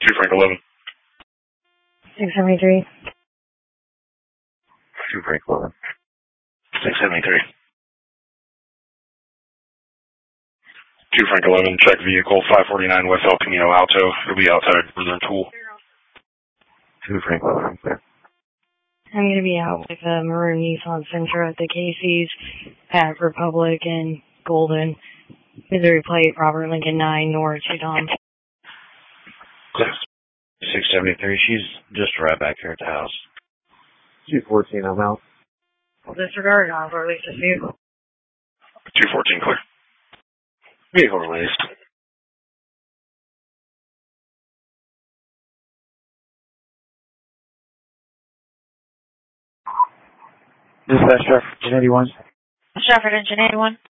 2 Frank 11. 673. 2 Frank 11. 673. 2 Frank 11, check vehicle 549 West El Camino Alto. It'll be outside Northern Tool. 2 Frank 11, clear. I'm going to be out with a maroon Nissan Sentra at the Casey's at Republic and Golden. Missouri plate, Robert Lincoln 9, North Udon. 673, she's just right back here at the house. 214, I'm out. Disregard, I'll release this vehicle. 214 clear. Vehicle released. Dispatch Stratford, Engine 81. Stratford, Engine 81.